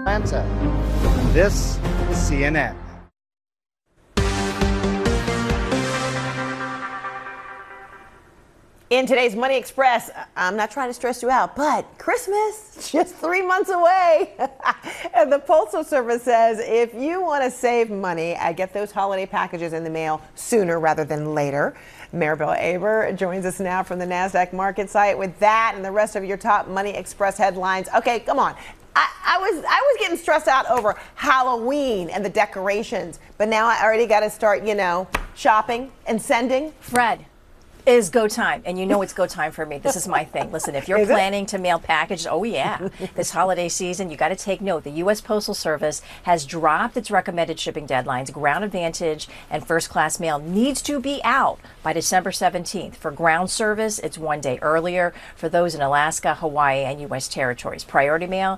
Atlanta. This is CNN. In today's Money Express, I'm not trying to stress you out, but Christmas, just 3 months away. And the Postal Service says if you want to save money, get those holiday packages in the mail sooner rather than later. Maribel Aber joins us now from the NASDAQ market site with that and the rest of your top Money Express headlines. Okay, come on. I was getting stressed out over Halloween and the decorations, but now I already got to start, shopping and sending. Fred. Is go time, and you know it's go time for me. This is my thing. Listen, if you're planning to mail packages, oh yeah, this holiday season, you got to take note. The U.S. Postal Service has dropped its recommended shipping deadlines. Ground Advantage and first class mail needs to be out by December 17th. For ground service, it's 1 day earlier for those in Alaska, Hawaii, and U.S. territories. Priority mail